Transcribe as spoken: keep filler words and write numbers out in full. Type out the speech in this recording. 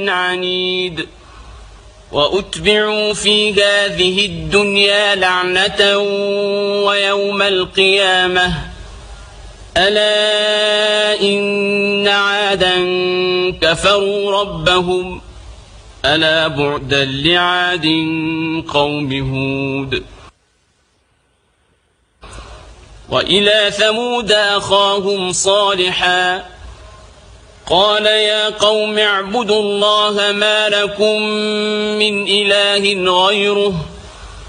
عنيد وأتبعوا في هذه الدنيا لعنة ويوم القيامة ألا إن عادا كفروا ربهم ألا بعدا لعاد قوم هود. وإلى ثمود أخاهم صالحا قال يا قوم اعبدوا الله ما لكم من إله غيره